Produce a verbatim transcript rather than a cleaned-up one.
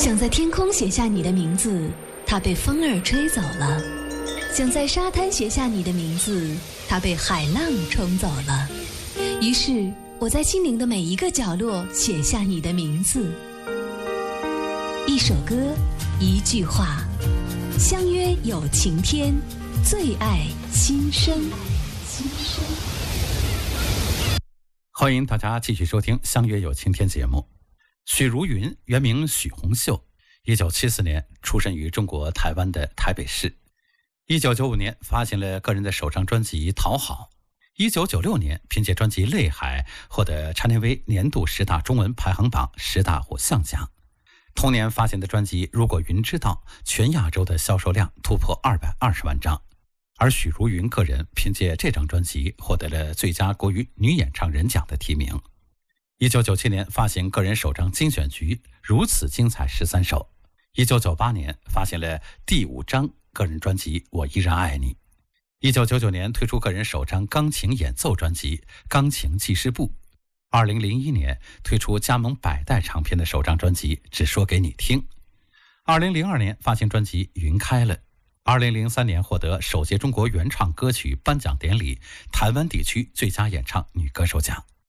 想在天空写下你的名字，它被风儿吹走了；想在沙滩写下你的名字，它被海浪冲走了。于是我在心灵的每一个角落写下你的名字。一首歌，一句话，相约有晴天，最爱心声。 欢迎大家继续收听相约有晴天节目。许茹芸原名许红秀，一九七四年出生于中国台湾的台北市。一九九五年发行了个人的首张专辑《讨好》。一九九六年凭借专辑《泪海》获得查内威年度十大中文排行榜十大偶像奖。同年发行的专辑《如果云知道》全亚洲的销售量突破二百二十万张。而许茹芸个人凭借这张专辑获得了最佳国语女演唱人奖的提名。一九九七年发行个人首张精选集《如此精彩十三首》。一九九八年发行了第五张个人专辑《我依然爱你》。一九九九年推出个人首张钢琴演奏专辑《钢琴记事簿》。二零零一年推出加盟百代唱片的首张专辑《只说给你听》。二零零二年发行专辑《云开了》。二零零三年获得首届中国原创歌曲颁奖典礼台湾地区最佳演唱女歌手奖。